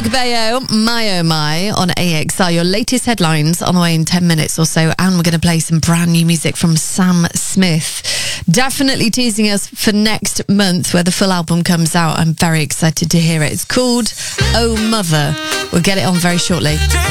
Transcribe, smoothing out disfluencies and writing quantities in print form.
Camila Cabello, My Oh My on AXR. Your latest headlines on the way in 10 minutes or so. And we're going to play some brand new music from Sam Smith. Definitely teasing us for next month where the full album comes out. I'm very excited to hear it. It's called Oh Mother. We'll get it on very shortly.